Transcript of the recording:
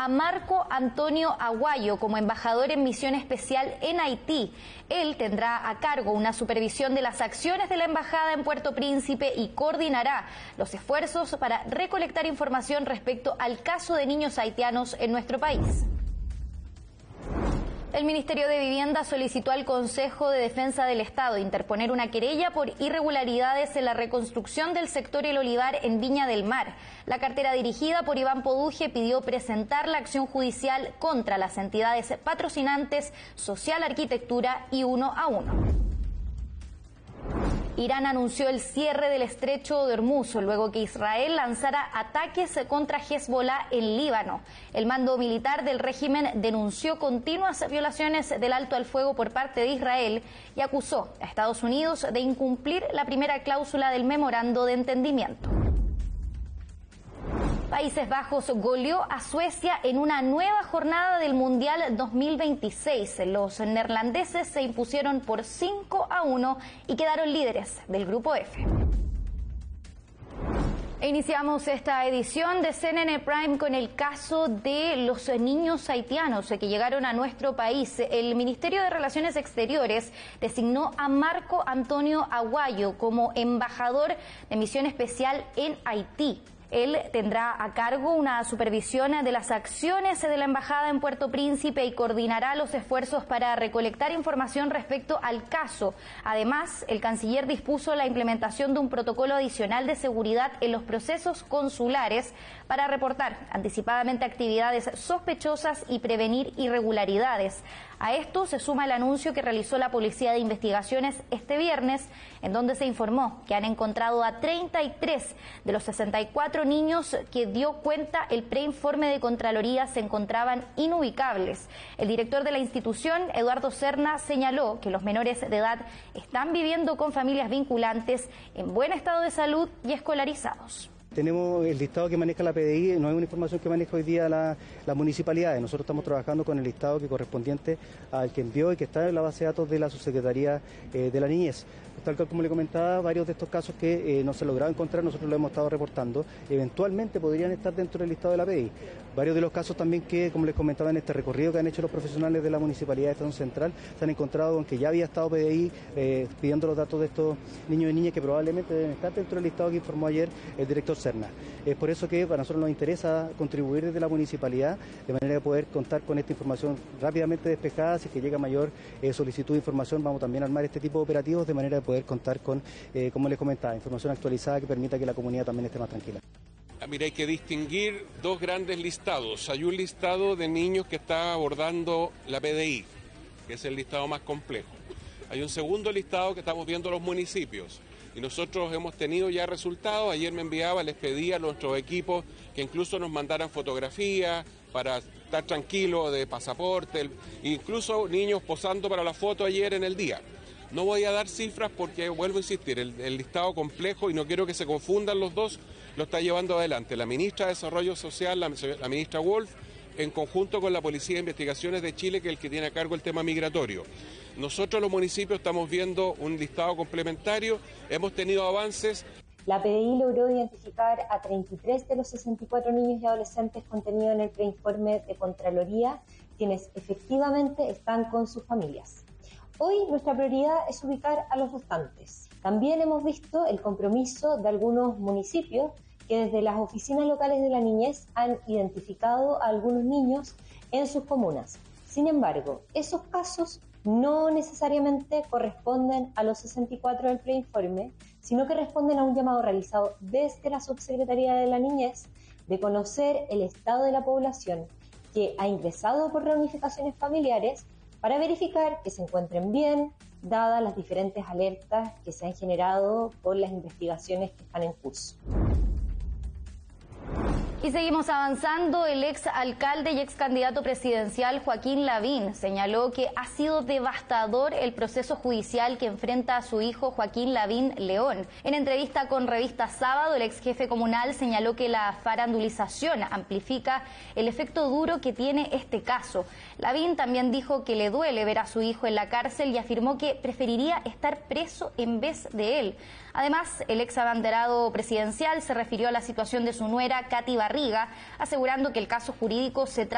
a Marco Antonio Aguayo como embajador en misión especial en Haití. Él tendrá a cargo una supervisión de las acciones de la embajada en Puerto Príncipe y coordinará los esfuerzos para recolectar información respecto al caso de niños haitianos en nuestro país. El Ministerio de Vivienda solicitó al Consejo de Defensa del Estado interponer una querella por irregularidades en la reconstrucción del sector El Olivar en Viña del Mar. La cartera dirigida por Iván Poduje pidió presentar la acción judicial contra las entidades patrocinantes Social Arquitectura y Uno a Uno. Irán anunció el cierre del estrecho de Hormuz luego que Israel lanzara ataques contra Hezbollah en Líbano. El mando militar del régimen denunció continuas violaciones del alto al fuego por parte de Israel y acusó a Estados Unidos de incumplir la primera cláusula del memorando de entendimiento. Países Bajos goleó a Suecia en una nueva jornada del Mundial 2026. Los neerlandeses se impusieron por 5-1 y quedaron líderes del Grupo F. Iniciamos esta edición de CNN Prime con el caso de los niños haitianos que llegaron a nuestro país. El Ministerio de Relaciones Exteriores designó a Marco Antonio Aguayo como embajador de misión especial en Haití. Él tendrá a cargo una supervisión de las acciones de la embajada en Puerto Príncipe y coordinará los esfuerzos para recolectar información respecto al caso. Además, el canciller dispuso la implementación de un protocolo adicional de seguridad en los procesos consulares para reportar anticipadamente actividades sospechosas y prevenir irregularidades. A esto se suma el anuncio que realizó la Policía de Investigaciones este viernes, en donde se informó que han encontrado a 33 de los 64 niños que dio cuenta el preinforme de Contraloría se encontraban inubicables. El director de la institución, Eduardo Serna, señaló que los menores de edad están viviendo con familias vinculantes en buen estado de salud y escolarizados. Tenemos el listado que maneja la PDI, no es una información que maneja hoy día las municipalidades. Nosotros estamos trabajando con el listado que correspondiente al que envió y que está en la base de datos de la Subsecretaría de la Niñez. Tal cual como le comentaba, varios de estos casos que no se lograron encontrar, nosotros lo hemos estado reportando, eventualmente podrían estar dentro del listado de la PDI. Varios de los casos también que, como les comentaba, en este recorrido que han hecho los profesionales de la Municipalidad de Estación Central, se han encontrado con que ya había estado PDI pidiendo los datos de estos niños y niñas que probablemente deben estar dentro del listado que informó ayer el director Serna. Es por eso que para nosotros nos interesa contribuir desde la municipalidad de manera de poder contar con esta información rápidamente despejada. Si es que llega mayor solicitud de información, vamos también a armar este tipo de operativos de manera de poder contar con, como les comentaba, información actualizada que permita que la comunidad también esté más tranquila. Mira, hay que distinguir dos grandes listados. Hay un listado de niños que está abordando la PDI, que es el listado más complejo. Hay un segundo listado que estamos viendo los municipios. Y nosotros hemos tenido ya resultados. Ayer me enviaba, les pedía a nuestros equipos que incluso nos mandaran fotografías para estar tranquilos de pasaporte, incluso niños posando para la foto ayer en el día. No voy a dar cifras porque, vuelvo a insistir, el listado complejo, y no quiero que se confundan los dos, lo está llevando adelante la ministra de Desarrollo Social, la ministra Wolf, en conjunto con la Policía de Investigaciones de Chile, que es el que tiene a cargo el tema migratorio. Nosotros los municipios estamos viendo un listado complementario, hemos tenido avances. La PDI logró identificar a 33 de los 64 niños y adolescentes contenidos en el preinforme de Contraloría, quienes efectivamente están con sus familias. Hoy nuestra prioridad es ubicar a los restantes. También hemos visto el compromiso de algunos municipios que desde las oficinas locales de la niñez han identificado a algunos niños en sus comunas. Sin embargo, esos casos no necesariamente corresponden a los 64 del preinforme, sino que responden a un llamado realizado desde la Subsecretaría de la Niñez de conocer el estado de la población que ha ingresado por reunificaciones familiares para verificar que se encuentren bien, dadas las diferentes alertas que se han generado por las investigaciones que están en curso. Y seguimos avanzando. El ex alcalde y ex candidato presidencial Joaquín Lavín señaló que ha sido devastador el proceso judicial que enfrenta a su hijo Joaquín Lavín León. En entrevista con Revista Sábado, el ex jefe comunal señaló que la farandulización amplifica el efecto duro que tiene este caso. Lavín también dijo que le duele ver a su hijo en la cárcel y afirmó que preferiría estar preso en vez de él. Además, el ex abanderado presidencial se refirió a la situación de su nuera, Katy Barriga, asegurando que el caso jurídico se trata